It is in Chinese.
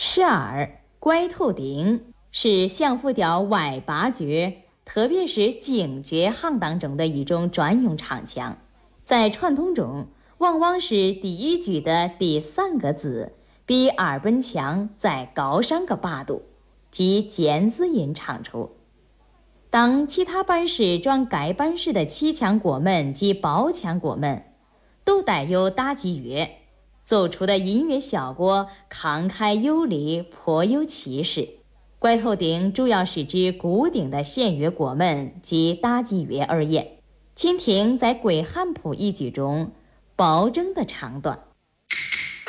狮耳、乖头顶是相扑调外八绝，特别是京绝行当中的一种专用唱腔。在传统中，往往是第一句的第3个字比二本腔再高上个8度，即尖字音唱出。当其他班式转该班式的起腔过门及包腔过门，都带有打击乐，奏出的音乐效果慷慨有力，颇有气势。拐头顶主要是指固定的弦乐过门及打击乐而言，请听在贵汉谱一句中包拯的唱段。